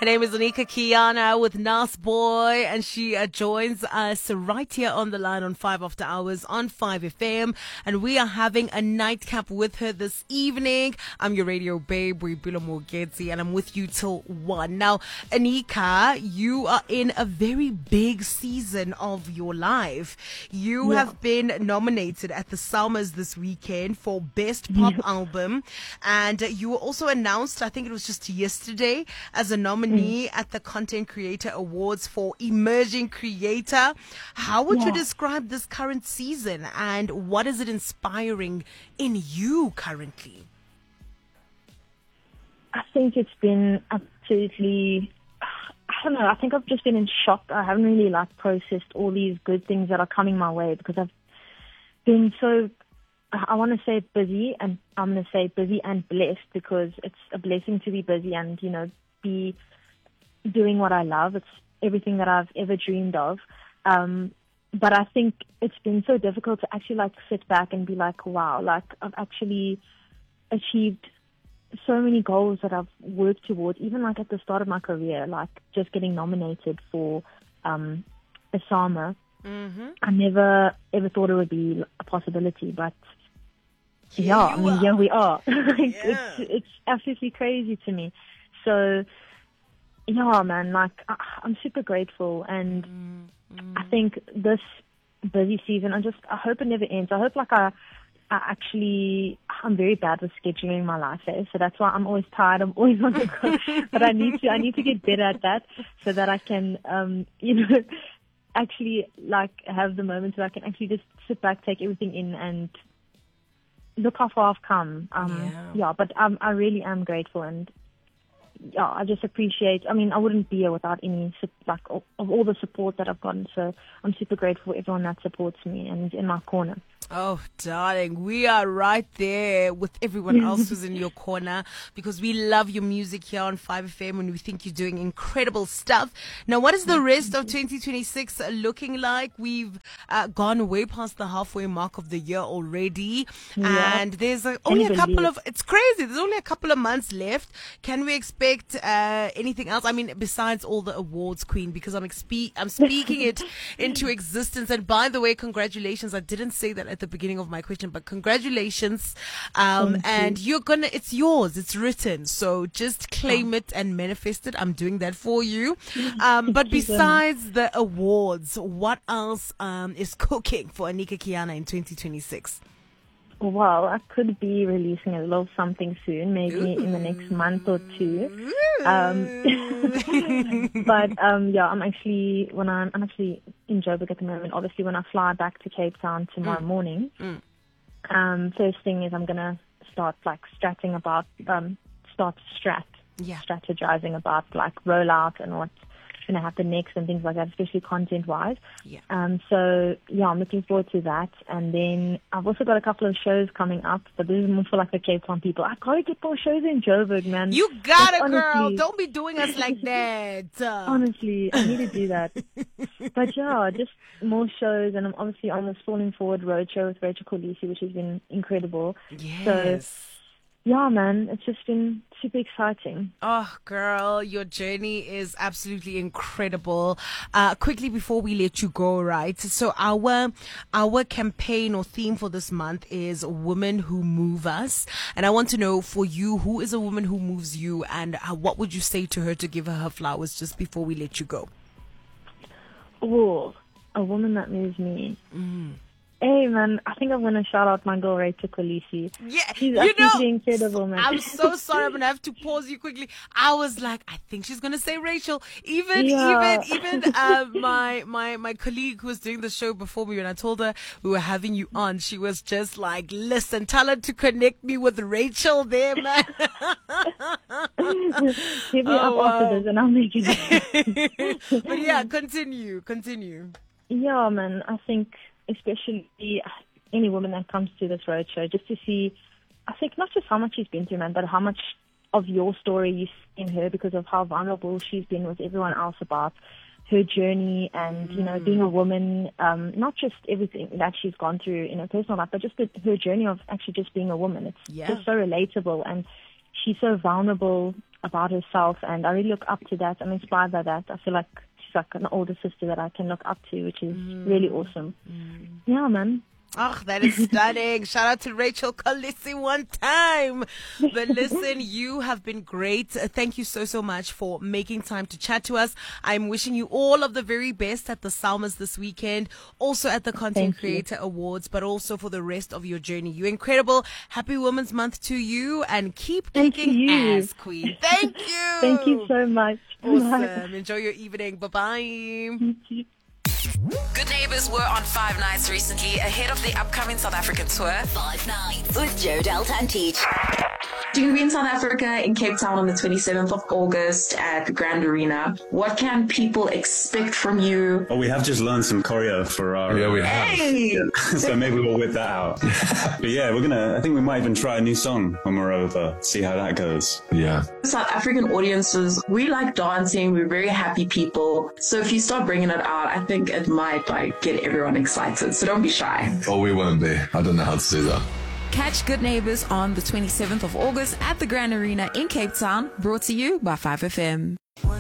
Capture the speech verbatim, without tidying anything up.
Her name is Anika Kiana with Nas Boy, and she uh, joins us right here on the line on five After Hours on five F M. And we are having a nightcap with her this evening. I'm your radio babe, Boipelo Mogeti, and I'm with you till one. Now, Anika, you are in a very big season of your life. You Yeah. have been nominated at the Summers this weekend for Best Pop Yeah. Album, and uh, you were also announced, I think it was just yesterday, as a nominee Mm. at the Content Creator Awards for Emerging Creator. How would you Yeah. describe this current season, and what is it inspiring in you currently? I think it's been absolutely, I don't know, I think I've just been in shock. I haven't really like processed all these good things that are coming my way because I've been so, I want to say busy, and I'm going to say busy and blessed because it's a blessing to be busy and, you know, be doing what I love. It's everything that I've ever dreamed of. Um, but I think it's been so difficult to actually like sit back and be like, wow, like I've actually achieved so many goals that I've worked towards, even like at the start of my career, like just getting nominated for um, Osama. Mm-hmm. I never ever thought it would be a possibility, but yeah, I you mean, are. yeah, we are. Like, Yeah. It's it's absolutely crazy to me. So yeah, man, like I, I'm super grateful, and Mm-hmm. I think this busy season, I just I hope it never ends. I hope like I. I actually, I'm very bad with scheduling my life, eh? So that's why I'm always tired. I'm always on the go. But I need to, I need to get better at that so that I can, um, you know, actually like have the moments where I can actually just sit back, take everything in, and look how far I've come. Um, Yeah. yeah, but um, I really am grateful, and yeah, I just appreciate. I mean, I wouldn't be here without any sup- like of of all the support that I've gotten. So I'm super grateful for everyone that supports me and is in my corner. Oh, darling, we are right there with everyone else who's in your corner because we love your music here on five F M and we think you're doing incredible stuff. Now, what is the rest of twenty twenty-six looking like? We've uh, gone way past the halfway mark of the year already, Yeah. and there's a, only a you couple believe of, it's crazy, there's only a couple of months left. Can we expect uh, anything else? I mean, besides all the awards, Queen, because I'm, expe- I'm speaking it into existence. And by the way, congratulations. I didn't say that at the beginning of my question, but congratulations. Um, Thank and you. you're gonna, it's yours, it's written. So just claim it and manifest it. I'm doing that for you. Um, but Thank you so much. besides the awards, what else um, is cooking for Anika Kiana in twenty twenty-six? Well, I could be releasing a little something soon, maybe in the next month or two. Um, but um, yeah, I'm actually when I'm I'm actually in Joburg at the moment. Obviously, when I fly back to Cape Town tomorrow morning, Mm. um, first thing is I'm gonna start like stratting about um, start strat Yeah. strategizing about like rollout and what's going to happen next and things like that, especially content-wise. Yeah. Um, so, yeah, I'm looking forward to that. And then I've also got a couple of shows coming up, but this is more for like the Cape Town people. I got to get more shows in Joburg, man. You got it, Like, girl. honestly- Don't be doing us like that. Uh, Honestly, I need to do that. But yeah, just more shows, and I'm obviously on this Falling Forward roadshow with Rachel Kolisi, which has been incredible. yes. Yeah, man, it's just been super exciting. Oh, girl, your journey is absolutely incredible. Uh, quickly before we let you go, right? So our our campaign or theme for this month is Women Who Move Us, and I want to know for you, who is a woman who moves you, and uh, what would you say to her to give her her flowers just before we let you go? Oh, a woman that moves me. Mm. Hey, man, I think I'm going to shout out my girl, Rachel Kolisi. Yeah, She's you absolutely know, incredible, man. I'm so sorry. I'm gonna have to pause you quickly. I was like, I think she's gonna say Rachel. Even, Yeah. even, even uh, my my my colleague who was doing the show before me, when I told her we were having you on, she was just like, "Listen, tell her to connect me with Rachel there, man." Hit me Oh, up after wow. this and I'll make it. But yeah, continue, continue. Yeah, man, I think especially any woman that comes to this roadshow, just to see, I think not just how much she's been through, man, but how much of your story you see in her because of how vulnerable she's been with everyone else about her journey and, you know, being a woman, um, not just everything that she's gone through in her personal life, but just the, her journey of actually just being a woman. It's Yeah. just so relatable, and she's so vulnerable about herself, and I really look up to that. I'm inspired by that. I feel like she's like an older sister that I can look up to, which is mm. really awesome. Mm. Yeah, man. Oh, that is stunning. Shout out to Rachel Khaleesi one time. But listen, you have been great. Uh, thank you so, so much for making time to chat to us. I'm wishing you all of the very best at the Salmas this weekend, also at the Content Thank Creator you. Awards, but also for the rest of your journey. You're incredible. Happy Women's Month to you, and keep Thank kicking you. ass, Queen. Thank you. Thank you so much. Awesome. Bye. Enjoy your evening. Bye-bye. You too. Good Neighbours were on Five Nights recently ahead of the upcoming South African tour. Five Nights with Joe Delta and Teach. You're going to be in South Africa, in Cape Town on the twenty-seventh of August at the Grand Arena. What can people expect from you? Oh, we have just learned some choreo for our... Yeah, we have. Hey! Yeah. So maybe we'll whip that out. But yeah, we're going to... I think we might even try a new song when we're over, see how that goes. Yeah. South African audiences, we like dancing. We're very happy people. So if you start bringing it out, I think it might like get everyone excited. So don't be shy. Oh, we won't be. I don't know how to say that. Catch Good Neighbours on the twenty-seventh of August at the Grand Arena in Cape Town, brought to you by five F M.